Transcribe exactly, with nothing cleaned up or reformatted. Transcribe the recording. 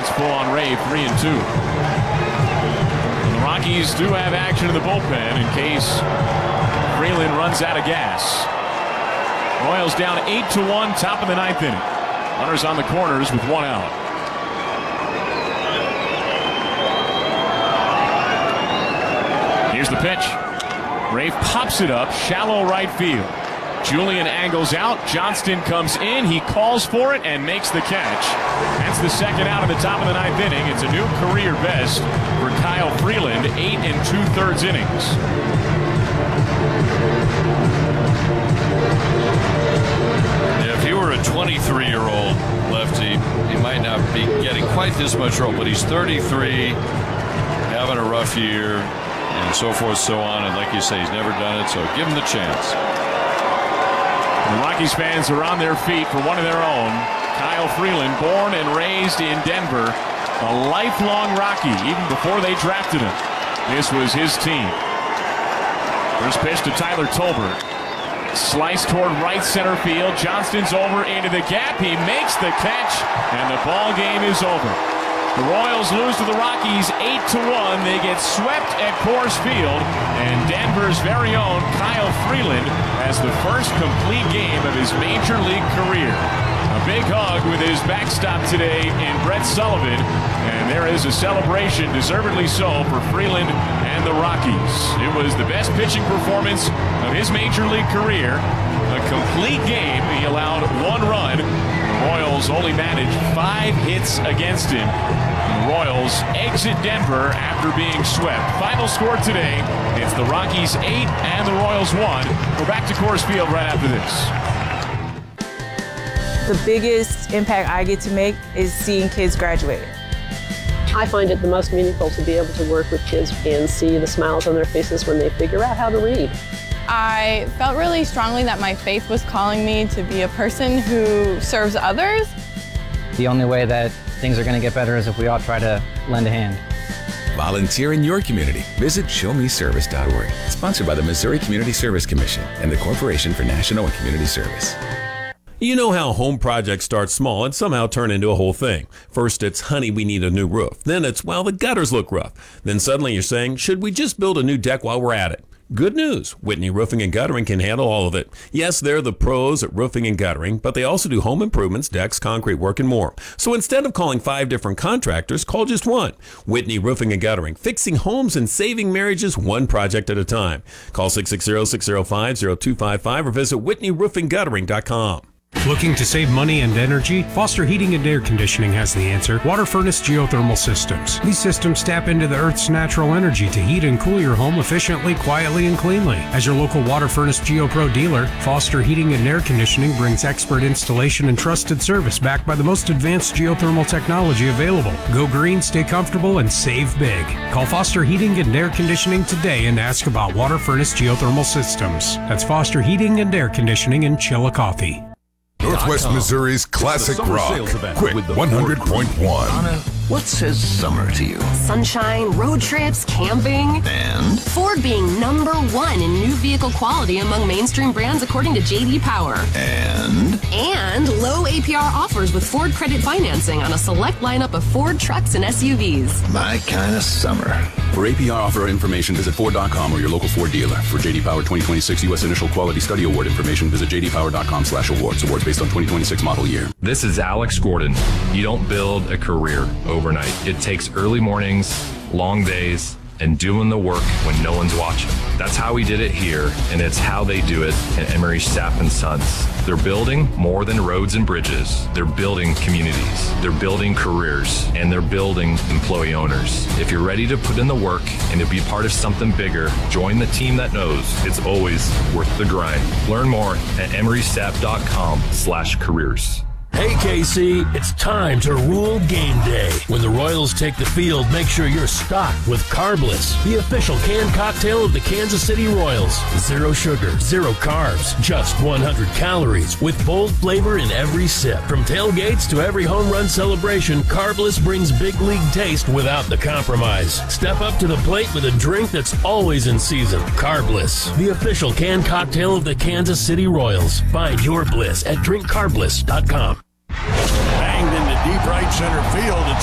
counts full on Ray, three and two. And the Rockies do have action in the bullpen in case Freeland runs out of gas. Royals down eight to one, top of the ninth inning. Runners on the corners with one out. Here's the pitch. Ray pops it up, shallow right field. Julian angles out. Johnston comes in. He calls for it and makes the catch. That's the second out of the top of the ninth inning. It's a new career best for Kyle Freeland, eight and two-thirds innings. Yeah, if he were a twenty-three-year-old lefty, he might not be getting quite this much role, but he's thirty-three, having a rough year, and so forth, so on. And like you say, he's never done it, so give him the chance. The Rockies fans are on their feet for one of their own. Kyle Freeland, born and raised in Denver, a lifelong Rocky, even before they drafted him. This was his team. First pitch to Tyler Tolbert. Slice toward right center field. Johnston's over into the gap. He makes the catch, and the ball game is over. The Royals lose to the Rockies eight to one. They get swept at Coors Field, and Denver's very own Kyle Freeland has the first complete game of his major league career. A big hug with his backstop today in Brett Sullivan, and there is a celebration, deservedly so, for Freeland and the Rockies. It was the best pitching performance of his major league career. A complete game. He allowed one run. The Royals only managed five hits against him. The Royals exit Denver after being swept. Final score today, it's the Rockies eight and the Royals one. We're back to Coors Field right after this. The biggest impact I get to make is seeing kids graduate. I find it the most meaningful to be able to work with kids and see the smiles on their faces when they figure out how to read. I felt really strongly that my faith was calling me to be a person who serves others. The only way that things are going to get better is if we all try to lend a hand. Volunteer in your community. Visit show me service dot org. Sponsored by the Missouri Community Service Commission and the Corporation for National and Community Service. You know how home projects start small and somehow turn into a whole thing. First it's, honey, we need a new roof. Then it's, well, the gutters look rough. Then suddenly you're saying, should we just build a new deck while we're at it? Good news. Whitney Roofing and Guttering can handle all of it. Yes, they're the pros at roofing and guttering, but they also do home improvements, decks, concrete work, and more. So instead of calling five different contractors, call just one. Whitney Roofing and Guttering, fixing homes and saving marriages one project at a time. Call six six zero, six zero five, zero two five five or visit whitney roofing guttering dot com. Looking to save money and energy? Foster Heating and Air Conditioning has the answer. Water Furnace Geothermal Systems. These systems tap into the Earth's natural energy to heat and cool your home efficiently, quietly, and cleanly. As your local Water Furnace GeoPro dealer, Foster Heating and Air Conditioning brings expert installation and trusted service backed by the most advanced geothermal technology available. Go green, stay comfortable, and save big. Call Foster Heating and Air Conditioning today and ask about Water Furnace Geothermal Systems. That's Foster Heating and Air Conditioning in Chillicothe. Northwest Missouri's classic rock. Quick one hundred point one. Anna, what says summer to you? Sunshine, road trips, camping. And? Ford being number one in new vehicle quality among mainstream brands according to J D Power. And? And low A P R offers with Ford Credit Financing on a select lineup of Ford trucks and S U Vs. My kind of summer. For A P R offer information, visit Ford dot com or your local Ford dealer. For J D Power twenty twenty-six U S Initial Quality Study Award information, visit j d power dot com slash awards. Awards based on twenty twenty-six model year. This is Alex Gordon. You don't build a career overnight. It takes early mornings, long days, and doing the work when no one's watching. That's how we did it here, and it's how they do it at Emery Staff and Sons. They're building more than roads and bridges. They're building communities. They're building careers, and they're building employee owners. If you're ready to put in the work and to be part of something bigger, join the team that knows it's always worth the grind. Learn more at emery staff dot com slash careers. Hey, K C, it's time to rule game day. When the Royals take the field, make sure you're stocked with Carbless, the official canned cocktail of the Kansas City Royals. Zero sugar, zero carbs, just one hundred calories, with bold flavor in every sip. From tailgates to every home run celebration, Carbless brings big league taste without the compromise. Step up to the plate with a drink that's always in season. Carbless, the official canned cocktail of the Kansas City Royals. Find your bliss at drink carbless dot com. Banged into deep right center field. It's